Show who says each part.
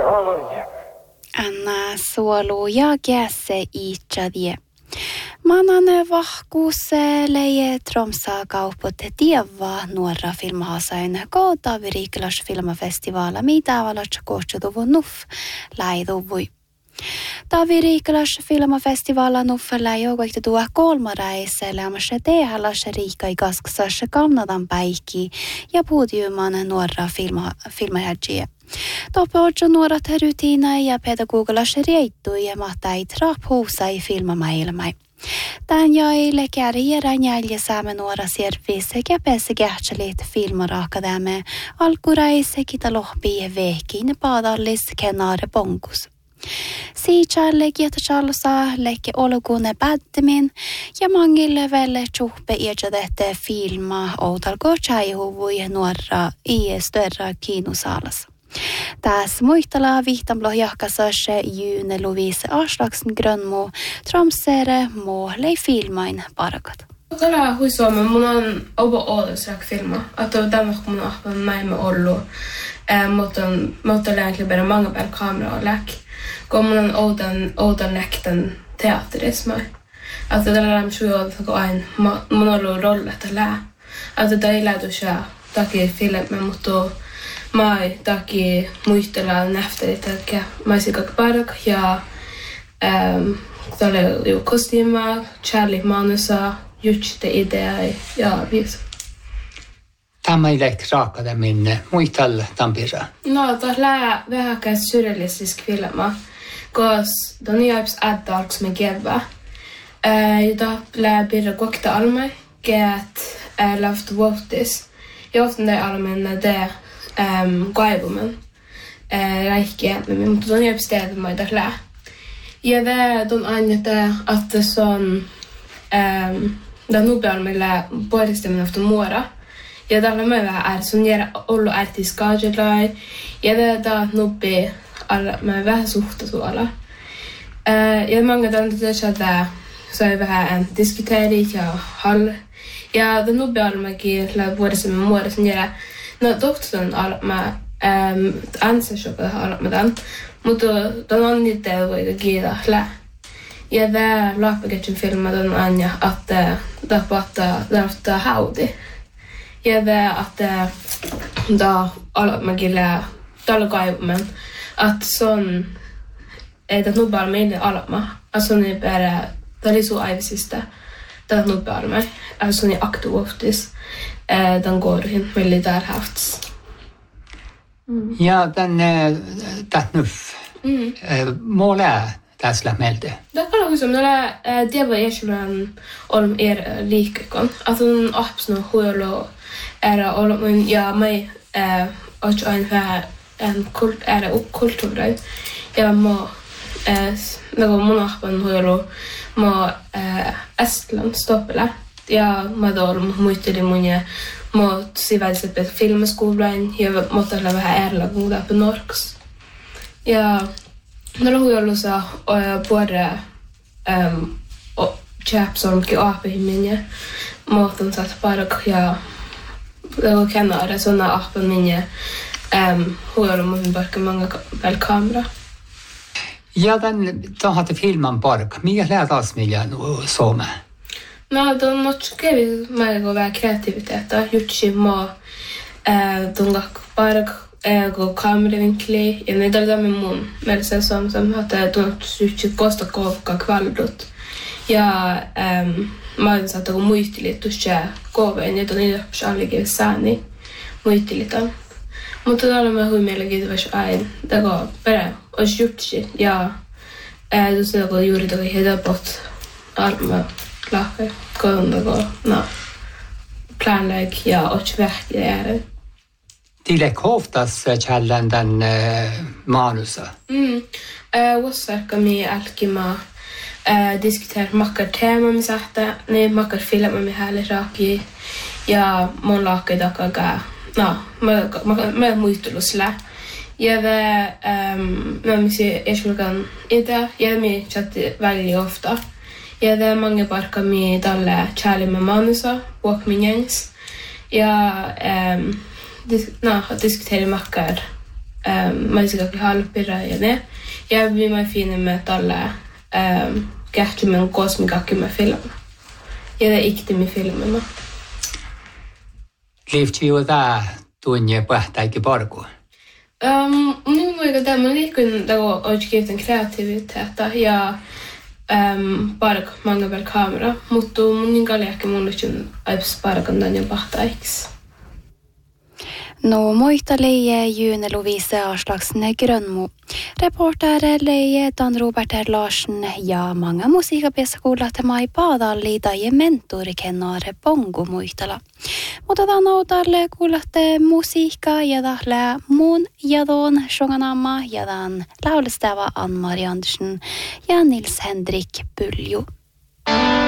Speaker 1: Anna suolu ja käse itsadie. Manan vahkuuseleje Tromsaa kaupotte tievaa nuora filmahasain koota viriklas filmafestivaala mitä valatsa kohtsutuvun nuff laiduvui. Taviriklas filmafestivaala nuffella joukoikta tuo kolmaräiselle amassa tehalassa riikai kaskasassa Kanadan päikki ja puutiuman nuora filmahäjiä. Topootso nuorat rutiina ja pedagogilassa reittui ja mahtai traphuusai filmamaailmai. Tän joille kärjärän jälje saamme nuora servis sekä päässä kähtsälit filmaraakadämme alkuräise kitalohpii vehkin paadallis kenare bonkus. Siichalle kietosallusa leikki olukune päättämin ja mangille velle tjuhpe iätsädette filma outalko tjäihuvui nuora i störra kiinusaalassa. Tässä muistella vihtamlo jahkasassa June Lovise Aslaksen Grönmo Tromsere lei filmain parakat.
Speaker 2: Tällä huisuamme mun on oudosrak filma. Että tämä mun ahpan mäimme ollu. Mutta länkliberä manga per kamera läk. Kun mun on oudan läkten teatterisma. Että tällä lämmin sujuolta aina mun on ollut rolletta lää. Että tämä ei lähty sää takia filmi, mutta mai takia muistella näftelit, että maisikak parak ja tällä oli kostiima, Charlie Manusa, jutste idea ja viis.
Speaker 3: Tämä ei lähti raakata minne muistella tampira.
Speaker 2: No, tällä vähäkään surrealistisk filma, koska ton jäps äddarks med gevä. Jota läbirra kokta almai, get läft vuotis. Ja ofta det allmänna det kaivumen räikkiä, mutta ton jäps teetämään tällä. Ja det ton aina att sån där nu blir med bådstämmen efter mora. Ja tällä mä vähän som ger ollu artiskajelai. Ja det där nu be alla med vähän suhta suola. Ja många där så där så är vähän diskuterat ja hall. Ja det nu blir med gilla bådstämmen mora som ger no doktorn alla med ansvarsköpa alla med den. Mutta den andra det var ju gilla lä. Ja det lappagetchen filmade den Anja att det på att haudi. Ja det att då alla magilla talkaimen att sån det nog bara med alla ma. Alltså ni bara det är så aivisista. Det nog bara med. Alltså ni aktuoftis. Den går in militär hafts.
Speaker 3: Ja den tatnuff. Måla tässä meiltä.
Speaker 2: Tämä on som det var erkännan om likekon. Att hon absolut huolo men ja mig och en kult kulturer. Ja må någon monarken huolo må Estland stoppela. Ja mador muisti munja mot siväiset på filmskolan. Ja måste lägga ärla goda på Norks. Ja när hon gjorde så både chapsonkin ahpehimminne muuten saat parakja kenare såna ahpehimminne huolla mun vaikka många väl kamera.
Speaker 3: Ja den då hade filmen park. Mikä lähtas milja Suomea?
Speaker 2: No don notkevi mä vähän kreativiteettä jutsi mo tunga park ego kameravinkli ja ne tällä mun mielestä som hade tunnut sytsi kosta kovka kvaldot. Ja mä olen saattu muistilit tuossa koveen ja niitä allikin saani muistilitan. Mutta tällä mä hui mielenkiintoista aina tego perä olisi jutsi ja tuossa tego juuri tego hedapot arma lahka kun tego no planlägg ja och vähkiä.
Speaker 3: Tile kohtas källan den manusa.
Speaker 2: Wasarka mi alkima diskuterar makkar tema med sätta ne makkar filma med härlig raki ja mon laakka dakaga no mä muistelusla ja det mä misi eskulkan itä ja mi chatti väldigt ofta ja det många parka mi tällä Charlie med manusa och min ja diskutera mackar mä olisin halpira ja ne. Ja viime filmemme tällä kähtymän kosmikakkymä filma. Ja det iktimi filmima.
Speaker 3: Liivti jo tää tunne pähtäikin parku.
Speaker 2: Niin voiko tämä liikkuu tago oikein kreatiiviteetta ja park många per kamera, mutta mun niin kalli ehkä mun lyhtsyn aips parkan tänne pahtaiksi.
Speaker 1: No muita leie June Lovise Aslaksne Grönmo. Reporter leie Dan Robert R. Larsen ja många musiikapiesakuulla temai paadalli tai mentori kennaare bongo muistala. Mutta tanautalle kuulatte musiikkaa ja tahle mun jadon shonganamma ja dan laulestava Ann-Mari Andersen ja Nils Henrik Pulju.